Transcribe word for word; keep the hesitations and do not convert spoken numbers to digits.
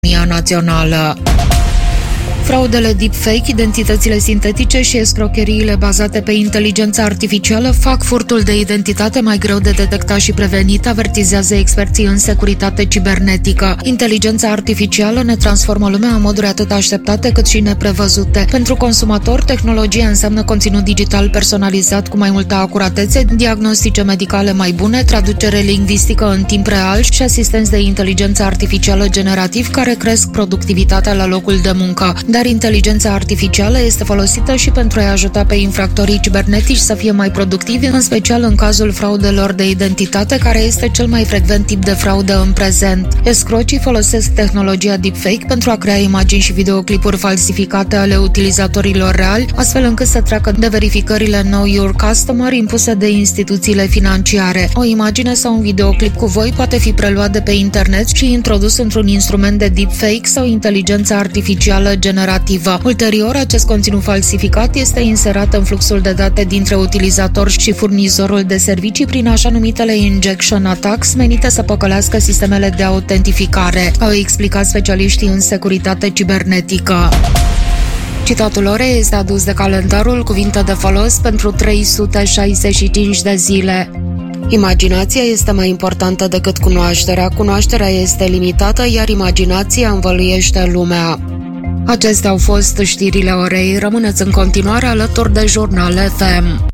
economia națională. Fraudele deepfake, identitățile sintetice și escrocheriile bazate pe inteligența artificială fac furtul de identitate mai greu de detectat și prevenit, avertizează experții în securitate cibernetică. Inteligența artificială ne transformă lumea în moduri atât așteptate cât și neprevăzute. Pentru consumator, tehnologia înseamnă conținut digital personalizat cu mai multă acuratețe, diagnostice medicale mai bune, traducere lingvistică în timp real și asistenți de inteligență artificială generativ care cresc productivitatea la locul de muncă. Dar inteligența artificială este folosită și pentru a-i ajuta pe infractorii cibernetici să fie mai productivi, în special în cazul fraudelor de identitate, care este cel mai frecvent tip de fraudă în prezent. Escrocii folosesc tehnologia deepfake pentru a crea imagini și videoclipuri falsificate ale utilizatorilor reali, astfel încât să treacă de verificările Know Your Customer impuse de instituțiile financiare. O imagine sau un videoclip cu voi poate fi preluat de pe internet și introdus într-un instrument de deepfake sau inteligență artificială generativă. Ulterior, acest conținut falsificat este inserat în fluxul de date dintre utilizator și furnizorul de servicii prin așa numitele injection attacks, menite să păcălească sistemele de autentificare, au explicat specialiștii în securitate cibernetică. Citatul orei este adus de calendarul Cuvinte de folos pentru trei sute șaizeci și cinci de zile. Imaginația este mai importantă decât cunoașterea, cunoașterea este limitată, iar imaginația învăluiește lumea. Acestea au fost știrile orei. Rămâneți în continuare alături de Jurnal F M.